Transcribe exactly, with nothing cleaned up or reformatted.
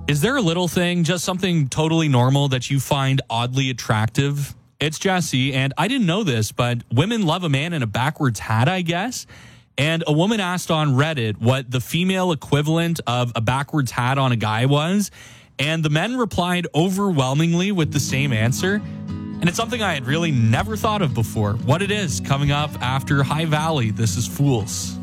Is there a little thing, just something totally normal that you find oddly attractive? It's Jesse, and I didn't know this, but women love a man in a backwards hat, I guess. And a woman asked on Reddit what the female equivalent of a backwards hat on a guy was. And the men replied overwhelmingly with the same answer. And it's something I had really never thought of before. What it is, coming up after High Valley. This is Fools.